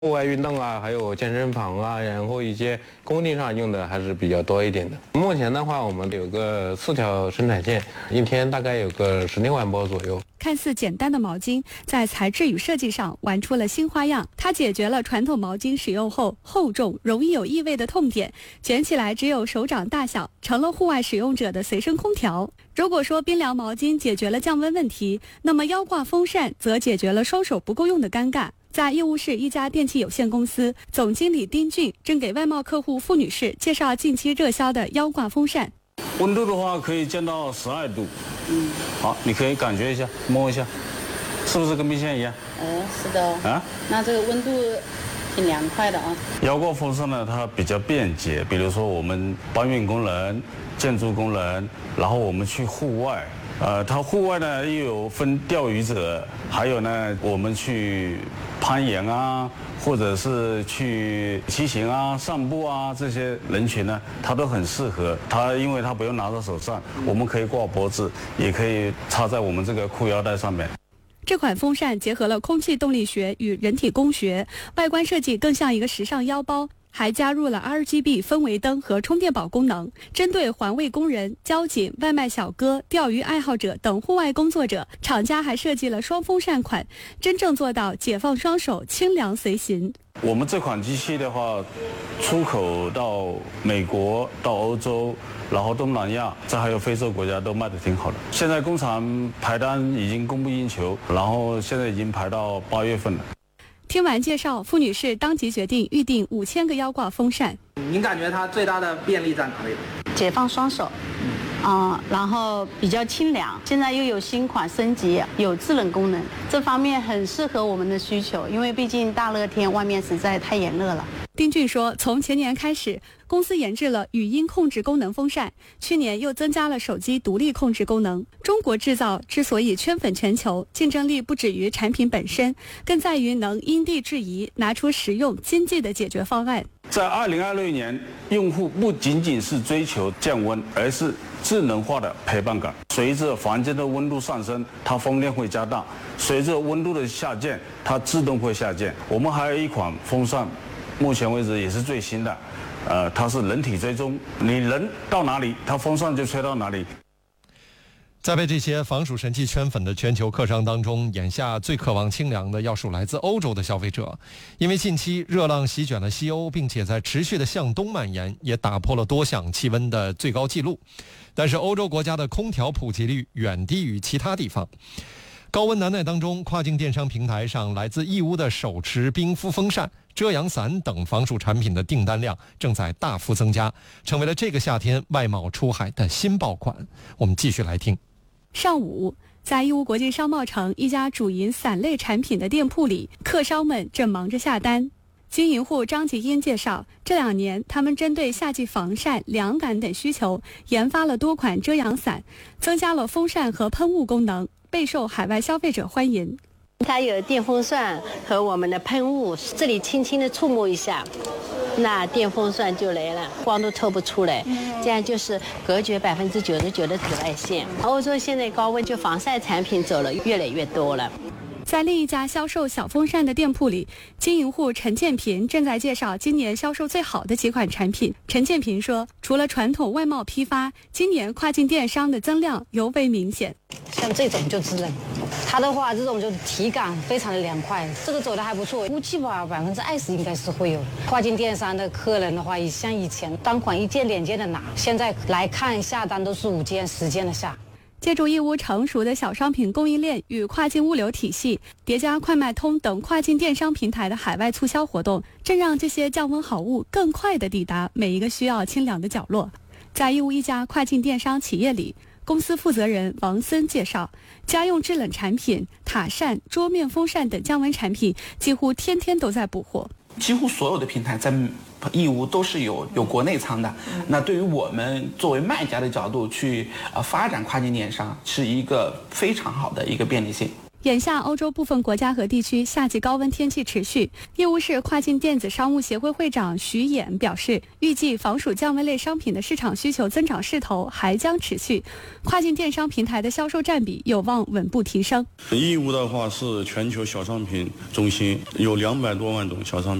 户外运动啊，还有健身房啊，然后一些工地上用的还是比较多一点的。目前的话，我们有个4条生产线，一天大概有个16万包左右。 看似简单的毛巾，在材质与设计上玩出了新花样。它解决了传统毛巾使用后厚重、容易有异味的痛点，卷起来只有手掌大小，成了户外使用者的随身空调。如果说冰凉毛巾解决了降温问题，那么腰挂风扇则解决了双手不够用的尴尬。在义乌市一家电器有限公司，总经理丁俊正给外贸客户付女士介绍近期热销的腰挂风扇。 温度的话可以降到12度。好，你可以感觉一下，摸一下，是不是跟冰箱一样？ 是的。啊，那这个温度挺凉快的啊。 腰挂风扇呢，它比较便捷，比如说我们搬运工人、建筑工人，然后我们去户外。它户外呢又有分钓鱼者，还有呢我们去攀岩啊，或者是去骑行啊、散步啊，这些人群呢，它都很适合。它因为它不用拿在手上，我们可以挂脖子，也可以插在我们这个裤腰带上面。 这款风扇结合了空气动力学与人体工学，外观设计更像一个时尚腰包，还加入了 RGB 氛围灯和充电宝功能。针对环卫工人、交警、外卖小哥、钓鱼爱好者等户外工作者，厂家还设计了双风扇款，真正做到解放双手，清凉随行。 我们这款机器的话，出口到美国、到欧洲，然后东南亚，这还有非洲国家都卖得挺好的。现在工厂排单已经供不应求，然后现在已经排到8月份了。 听完介绍，付女士当即决定预订5000个腰挂风扇。 您感觉它最大的便利在哪里？ 解放双手，然后比较清凉。现在又有新款升级，有制冷功能，这方面很适合我们的需求，因为毕竟大热天外面实在太炎热了。 丁俊说，从前年开始，公司研制了语音控制功能风扇，去年又增加了手机独立控制功能。中国制造之所以圈粉全球，竞争力不止于产品本身，更在于能因地制宜，拿出实用经济的解决方案。 在2026年，用户不仅仅是追求降温，而是智能化的陪伴感。随着房间的温度上升，它风量会加大；随着温度的下降，它自动会下降。我们还有一款风扇，目前为止也是最新的，它是人体追踪，你人到哪里，它风扇就吹到哪里。 在被这些防暑神器圈粉的全球客商当中，眼下最渴望清凉的要数来自欧洲的消费者。因为近期热浪席卷了西欧，并且在持续的向东蔓延，也打破了多项气温的最高纪录。但是欧洲国家的空调普及率远低于其他地方。高温难耐当中，跨境电商平台上来自义乌的手持冰敷风扇、遮阳伞等防暑产品的订单量正在大幅增加，成为了这个夏天外贸出海的新爆款。我们继续来听。 上午，在义乌国际商贸城一家主营伞类产品的店铺里，客商们正忙着下单。经营户张吉英介绍，这2年他们针对夏季防晒、凉感等需求，研发了多款遮阳伞，增加了风扇和喷雾功能，备受海外消费者欢迎。 它有电风扇和我们的喷雾，这里轻轻的触摸一下，那电风扇就来了，光都透不出来，这样就是隔绝99%的紫外线。欧洲现在高温就防晒产品走了越来越多了。 在另一家销售小风扇的店铺里，经营户陈建平正在介绍今年销售最好的几款产品。陈建平说，除了传统外贸批发，今年跨境电商的增量尤为明显。 像这种就制冷，它的话这种就体感非常的凉快，这个走的还不错，估计吧20%应该是会有。跨境电商的客人的话，像以前单款1件2件的拿，现在来看下单都是5件10件的下。 借助义乌成熟的小商品供应链与跨境物流体系，叠加快卖通等跨境电商平台的海外促销活动，正让这些降温好物更快地抵达每一个需要清凉的角落。在义乌一家跨境电商企业里，公司负责人王森介绍，家用制冷产品、塔扇、桌面风扇等降温产品几乎天天都在补货。 几乎所有的平台在义乌都是有国内仓的。那对于我们作为卖家的角度去发展跨境电商，是一个非常好的一个便利性。 眼下欧洲部分国家和地区夏季高温天气持续。义乌市跨境电子商务协会会长徐衍表示，预计防暑降温类商品的市场需求增长势头还将持续，跨境电商平台的销售占比有望稳步提升。 义乌的话是全球小商品中心，有200多万种小商品。